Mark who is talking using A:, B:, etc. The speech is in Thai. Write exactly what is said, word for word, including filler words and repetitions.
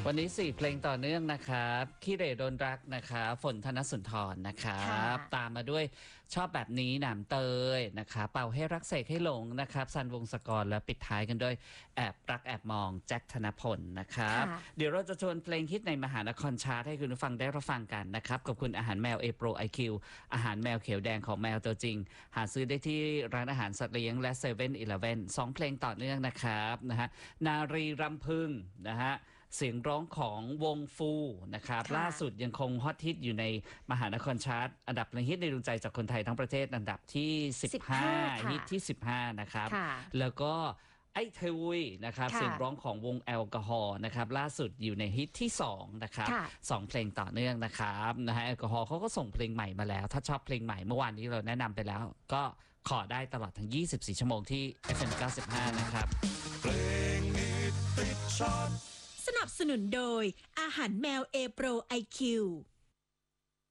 A: วันนี้สี่เพลงต่อเนื่องนะครับขี้เหร่โดนรักนะครับฝนธนสุนทรนะครับตามมาด้วยชอบแบบนี้หนามเตยนะครับเป่าให้รักเสกให้หลงนะครับซันวงศกรและปิดท้ายกันด้วยแอบรักแอบมองแจ็คธนพลนะครับเดี๋ยวเราจะชวนเพลงฮิตในมหานครชาร์ตให้คุณผู้ฟังได้รับฟังกันนะครับขอบคุณอาหารแมวเอโปรไอคิวอาหารแมวเขียวแดงของแมวตัวจริงหาซื้อได้ที่ร้านอาหารสัตว์เลี้ยงและเซเว่นอีเลฟเว่นสองเพลงต่อเนื่องนะครับนะฮะนารีรำพึงนะฮะเสียงร้องของวงฟูนะครับล่าสุดยังคงฮอตฮิตอยู่ในมหานครชาร์ตอันดับเพลงฮิตในดวงใจจากคนไทยทั้งประเทศอันดับที่สิบห้าฮิตที่สิบห้านะครับแล้วก็ไอ้เทวุยนะครับเสียงร้องของวงแอลกอฮอล์นะครับล่าสุดอยู่ในฮิตที่สองนะครับสองเพลงต่อเนื่องนะครับนะฮะแอลกอฮอล์เขาก็ส่งเพลงใหม่มาแล้วถ้าชอบเพลงใหม่เมื่อวานนี้เราแนะนำไปแล้วก็ขอได้ตลอดทั้งยี่สิบสี่ชั่วโมงที่ เอฟ เอ็ม เก้าสิบห้านะครับ
B: เพลงฮิตติดชาร์ต
C: สนับสนุนโดยอาหารแมวเอโปรไอคิว